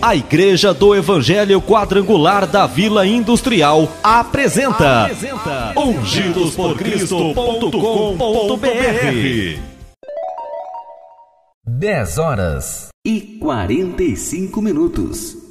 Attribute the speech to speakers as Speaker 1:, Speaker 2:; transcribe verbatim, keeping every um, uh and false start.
Speaker 1: A Igreja do Evangelho Quadrangular da Vila Industrial apresenta, apresenta ungidos por cristo ponto com ponto br.
Speaker 2: dez horas e quarenta e cinco minutos.